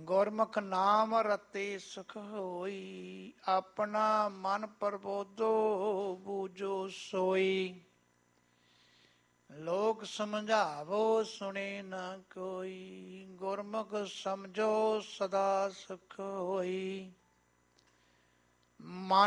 ਗੁਰਮੁਖ ਨਾਮ ਰਤੇ ਸੁਖ ਹੋਈ, ਆਪਣਾ ਮਨ ਪ੍ਰਬੋਧੋ ਬੂਝੋ ਸੋਈ। ਲੋਕ ਸਮਝਾਵੋ ਸੁਣੇ ਨਾ ਕੋਈ, ਗੁਰਮੁਖ ਸਮਝੋ ਸਦਾ ਸੁਖ ਹੋਈ। ਮਨ